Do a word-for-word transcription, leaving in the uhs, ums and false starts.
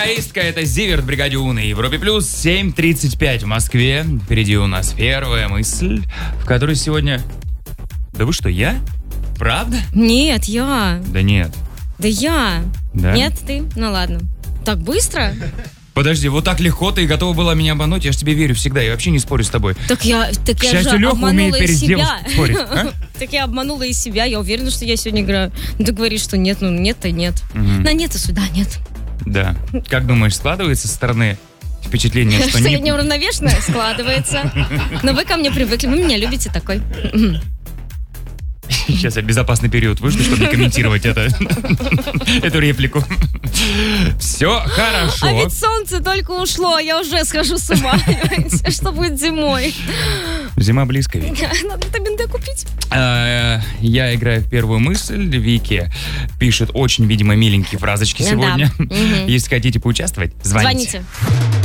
Эгоистка — это Зиверт в бригаде У на Европе плюс. семь тридцать пять в Москве. Впереди у нас первая мысль, в которой сегодня... Да вы что, я? Правда? Нет, я. Да нет. Да я. Да? Нет, ты? Ну ладно. Так быстро? Подожди, вот так легко ты готова была меня обмануть? Я же тебе верю всегда, я вообще не спорю с тобой. Так я, так К я счастью, же Леха умеет обманула и перед себя. девушкой спорить. А? Так я обманула и себя. Я уверена, что я сегодня играю. Ну, ты говоришь, что нет, ну нет-то нет. Угу. На нет и сюда нет. Да. Как думаешь, складывается со стороны впечатление, что, Что не... я неуравновешенная? Складывается. Но вы ко мне привыкли, вы меня любите такой. Сейчас я безопасный период выжду, чтобы не комментировать это, эту реплику. Все хорошо. А ведь солнце только ушло, а я уже схожу с ума. Что будет зимой? Зима близко, Вики. Надо витамин Д купить. А, я играю в первую мысль. Вики пишет очень, видимо, миленькие фразочки Да. сегодня. Угу. Если хотите поучаствовать, звоните. Звоните.